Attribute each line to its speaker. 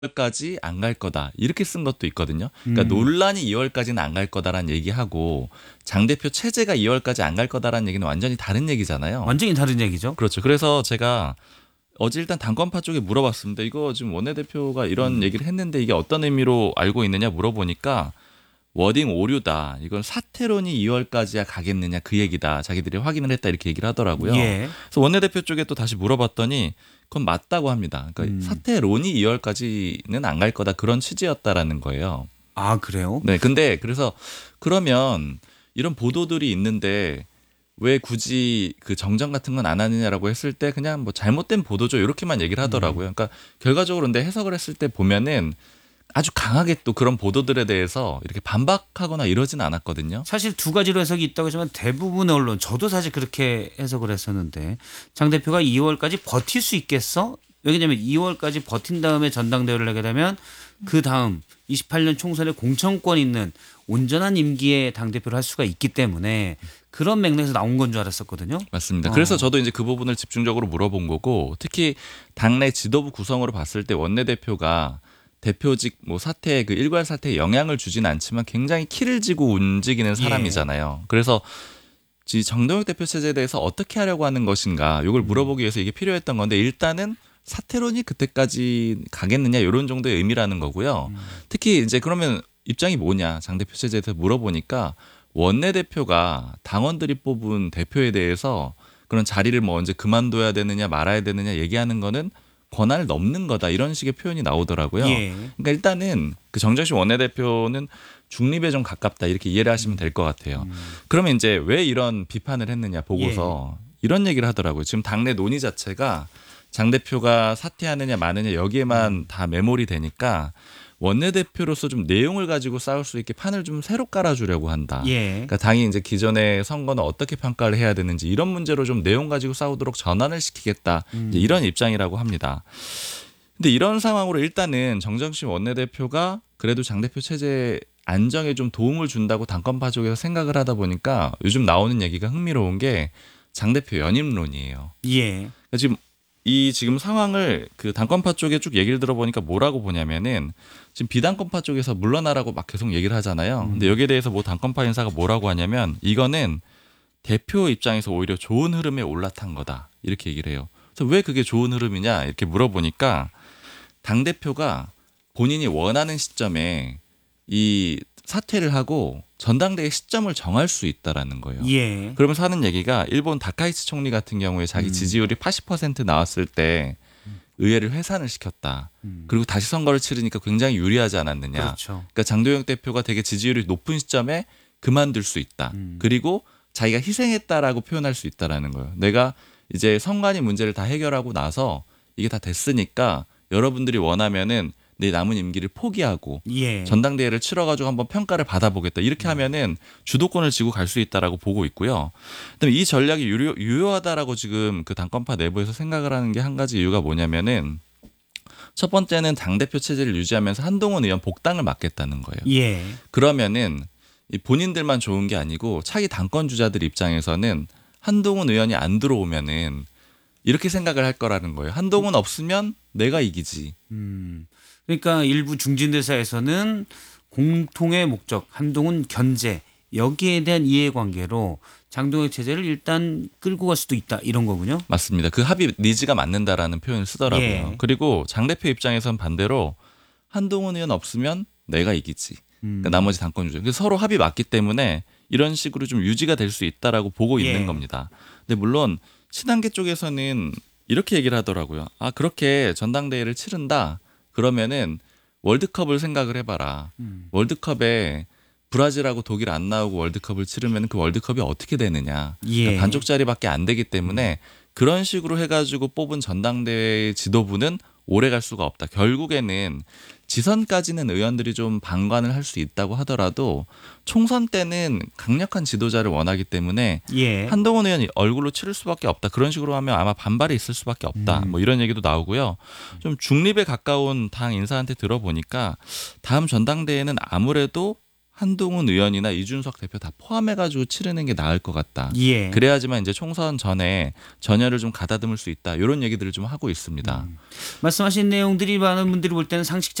Speaker 1: 2월까지 안 갈 거다 이렇게 쓴 것도 있거든요. 그러니까 논란이 2월까지는 안 갈 거다라는 얘기하고 장 대표 체제가 2월까지 안 갈 거다라는 얘기는 완전히 다른 얘기잖아요.
Speaker 2: 완전히 다른 얘기죠.
Speaker 1: 그렇죠. 그래서 제가 어제 일단 당권파 쪽에 물어봤습니다. 이거 지금 원내대표가 이런 얘기를 했는데 이게 어떤 의미로 알고 있느냐 물어보니까 워딩 오류다. 이건 사퇴론이 2월까지야 가겠느냐 그 얘기다. 자기들이 확인을 했다 이렇게 얘기를 하더라고요.
Speaker 2: 예.
Speaker 1: 그래서 원내대표 쪽에 또 다시 물어봤더니 그건 맞다고 합니다. 그러니까 사퇴론이 2월까지는 안 갈 거다 그런 취지였다라는 거예요.
Speaker 2: 아, 그래요?
Speaker 1: 네, 근데 그래서 그러면 이런 보도들이 있는데 왜 굳이 그 정정 같은 건 안 하느냐라고 했을 때 그냥 뭐 잘못된 보도죠 이렇게만 얘기를 하더라고요. 그러니까 결과적으로 근데 해석을 했을 때 보면은 아주 강하게 또 그런 보도들에 대해서 이렇게 반박하거나 이러진 않았거든요.
Speaker 2: 사실 두 가지로 해석이 있다고 하지만 대부분의 언론, 저도 사실 그렇게 해석을 했었는데 장 대표가 2월까지 버틸 수 있겠어? 왜냐하면 2월까지 버틴 다음에 전당대회를 하게 되면 그 다음 28년 총선에 공천권 있는 온전한 임기의 당대표를 할 수가 있기 때문에 그런 맥락에서 나온 건 줄 알았었거든요.
Speaker 1: 맞습니다. 그래서 저도 이제 그 부분을 집중적으로 물어본 거고 특히 당내 지도부 구성으로 봤을 때 원내대표가 대표직 뭐 사태 그 일괄 사태에 영향을 주진 않지만 굉장히 키를 쥐고 움직이는 사람이잖아요. 그래서 정동영 대표 체제에 대해서 어떻게 하려고 하는 것인가 이걸 물어보기 위해서 이게 필요했던 건데 일단은 사퇴론이 그때까지 가겠느냐 이런 정도의 의미라는 거고요. 특히 이제 그러면 입장이 뭐냐 장 대표 체제에서 물어보니까 원내대표가 당원들이 뽑은 대표에 대해서 그런 자리를 뭐 언제 그만둬야 되느냐 말아야 되느냐 얘기하는 거는 권한을 넘는 거다 이런 식의 표현이 나오더라고요.
Speaker 2: 예.
Speaker 1: 그러니까 일단은 그 정정식 원내대표는 중립에 좀 가깝다 이렇게 이해를 하시면 될 것 같아요. 그러면 이제 왜 이런 비판을 했느냐 보고서 이런 얘기를 하더라고요. 지금 당내 논의 자체가 장 대표가 사퇴하느냐 마느냐 여기에만 다 매몰이 되니까 원내대표로서 좀 내용을 가지고 싸울 수 있게 판을 좀 새로 깔아주려고 한다.
Speaker 2: 예.
Speaker 1: 그러니까 당이 이제 기존의 선거는 어떻게 평가를 해야 되는지 이런 문제로 좀 내용 가지고 싸우도록 전환을 시키겠다. 이제 이런 입장이라고 합니다. 근데 이런 상황으로 일단은 정정식 원내대표가 그래도 장 대표 체제 안정에 좀 도움을 준다고 당권파 쪽에서 생각을 하다 보니까 요즘 나오는 얘기가 흥미로운 게 장 대표 연임론이에요.
Speaker 2: 예.
Speaker 1: 그러니까 지금 상황을 그 당권파 쪽에 쭉 얘기를 들어보니까 뭐라고 보냐면은 지금 비당권파 쪽에서 물러나라고 막 계속 얘기를 하잖아요. 근데 여기에 대해서 뭐 당권파 인사가 뭐라고 하냐면 이거는 대표 입장에서 오히려 좋은 흐름에 올라탄 거다 이렇게 얘기를 해요. 그래서 왜 그게 좋은 흐름이냐 이렇게 물어보니까 당 대표가 본인이 원하는 시점에 이 사퇴를 하고 전당대회 시점을 정할 수 있다라는 거예요.
Speaker 2: 예.
Speaker 1: 그러면서 하는 얘기가 일본 다카이치 총리 같은 경우에 자기 지지율이 80% 나왔을 때 의회를 해산을 시켰다. 그리고 다시 선거를 치르니까 굉장히 유리하지 않았느냐.
Speaker 2: 그렇죠.
Speaker 1: 그러니까 장도영 대표가 되게 지지율이 높은 시점에 그만둘 수 있다. 그리고 자기가 희생했다라고 표현할 수 있다라는 거예요. 내가 이제 선관위 문제를 다 해결하고 나서 이게 다 됐으니까 여러분들이 원하면은 내 남은 임기를 포기하고
Speaker 2: 예.
Speaker 1: 전당대회를 치러가지고 한번 평가를 받아보겠다. 이렇게 하면은 주도권을 쥐고 갈 수 있다라고 보고 있고요. 그다음에 이 전략이 유효하다라고 지금 그 당권파 내부에서 생각을 하는 게 한 가지 이유가 뭐냐면은 첫 번째는 당대표 체제를 유지하면서 한동훈 의원 복당을 막겠다는 거예요.
Speaker 2: 예.
Speaker 1: 그러면은 이 본인들만 좋은 게 아니고 차기 당권 주자들 입장에서는 한동훈 의원이 안 들어오면은 이렇게 생각을 할 거라는 거예요. 한동훈 없으면 내가 이기지.
Speaker 2: 그러니까 일부 중진대사에서는 공통의 목적 한동훈 견제 여기에 대한 이해관계로 장동혁 체제를 일단 끌고 갈 수도 있다 이런 거군요.
Speaker 1: 맞습니다. 그 합의 니즈가 맞는다라는 표현을 쓰더라고요.
Speaker 2: 예.
Speaker 1: 그리고 장 대표 입장에선 반대로 한동훈 의원 없으면 내가 이기지. 그러니까 나머지 당권 주자. 그래서 서로 합의 맞기 때문에 이런 식으로 좀 유지가 될 수 있다라고 보고 있는 겁니다. 근데 물론 친한계 쪽에서는 이렇게 얘기를 하더라고요. 아 그렇게 전당대회를 치른다. 그러면은 월드컵을 생각을 해봐라. 월드컵에 브라질하고 독일 안 나오고 월드컵을 치르면 그 월드컵이 어떻게 되느냐.
Speaker 2: 예.
Speaker 1: 그러니까 반쪽짜리밖에 안 되기 때문에 그런 식으로 해가지고 뽑은 전당대회 지도부는 오래 갈 수가 없다. 결국에는 지선까지는 의원들이 좀 방관을 할 수 있다고 하더라도 총선 때는 강력한 지도자를 원하기 때문에
Speaker 2: 예.
Speaker 1: 한동훈 의원이 얼굴로 치를 수밖에 없다. 그런 식으로 하면 아마 반발이 있을 수밖에 없다. 뭐 이런 얘기도 나오고요. 좀 중립에 가까운 당 인사한테 들어보니까 다음 전당대회는 아무래도 한동훈 의원이나 이준석 대표 다 포함해가지고 치르는 게 나을 것 같다.
Speaker 2: 예.
Speaker 1: 그래야지만 이제 총선 전에 전열을 좀 가다듬을 수 있다. 이런 얘기들을 좀 하고 있습니다.
Speaker 2: 말씀하신 내용들이 많은 분들이 볼 때는 상식